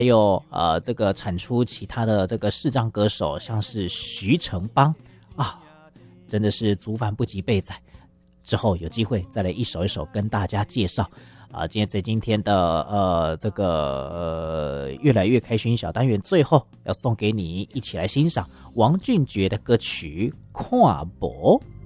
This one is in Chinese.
还有这个产出其他的这个视障歌手，像是徐成邦啊，真的是族繁不及备载。之后有机会再来一首一首跟大家介绍今天在今天的这个越来越开心小单元，最后要送给你一起来欣赏王俊杰的歌曲《看无》。